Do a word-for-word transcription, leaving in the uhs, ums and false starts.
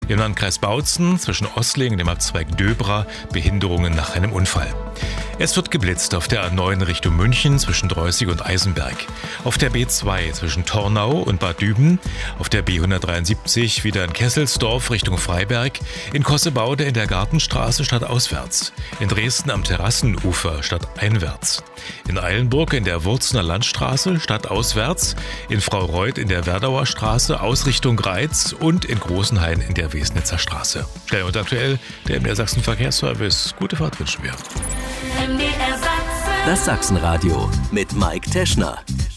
Im Landkreis Bautzen zwischen Ossling und dem Abzweig Döbra Behinderungen nach einem Unfall. Es wird geblitzt auf der A neun Richtung München zwischen Dreußig und Eisenberg. Auf der B zwei zwischen Tornau und Bad Düben. Auf der B hundertdreiundsiebzig wieder in Kesselsdorf Richtung Freiberg. In Kossebaude in der Gartenstraße stadtauswärts. In Dresden am Terrassenufer stadteinwärts. In Eilenburg in der Wurzner Landstraße stadtauswärts. In Fraureuth in der Werdauer Straße Ausrichtung Greiz und in Großenhain in der Wesnitzer Straße. Schnell und aktuell der M D R Sachsen Verkehrsservice. Gute Fahrt wünschen wir. Das Sachsenradio mit Mike Teschner.